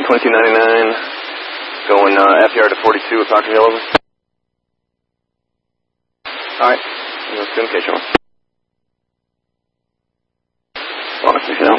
2299, going FDR to 42 with Dr. Hill, over. Alright, let's communication. Honestly,